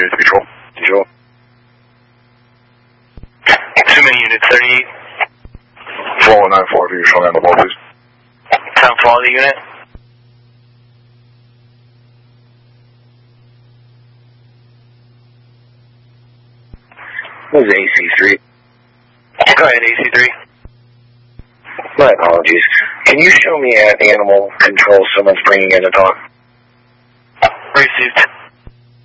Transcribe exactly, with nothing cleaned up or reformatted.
unit control. Control. Too many units, thirty-eight. four one nine four, if you're showing on the ball, please. Time for all the unit. This is A C three. Go ahead, A C three. My apologies. Can you show me at animal control someone's bringing in a dog? Received.